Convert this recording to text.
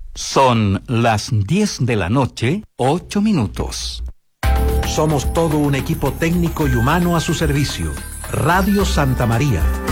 Son las 10 de la noche, 8 minutos. Somos todo un equipo técnico y humano a su servicio. Radio Santa María,